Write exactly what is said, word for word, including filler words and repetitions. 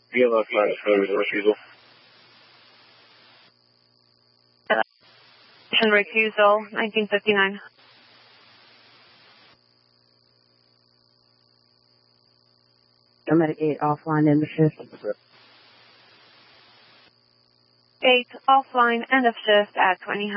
B L F nine is refusal. Recusal, nineteen fifty-nine. Medic eight offline in the shift. eight offline, end of shift at twenty.